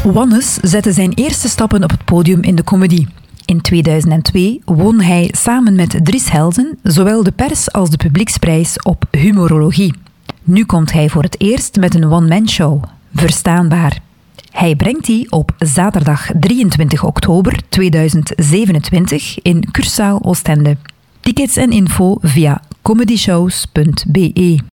Wannes zette zijn eerste stappen op het podium in de comedy. In 2002 won hij samen met Dries Helsen zowel de pers- als de publieksprijs op humorologie. Nu komt hij voor het eerst met een one-man-show, Verstaanbaar. Hij brengt die op zaterdag 23 oktober 2027 in Cursaal Oostende. Tickets en info via comedyshows.be.